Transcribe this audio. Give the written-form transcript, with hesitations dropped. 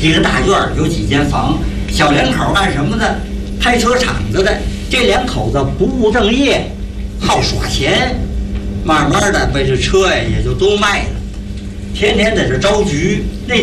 一个大院有几间房，小两口干什么的？开车厂子的。这两口子不务正业，好耍钱，慢慢的被这车呀也就都卖了，天天在这招局。那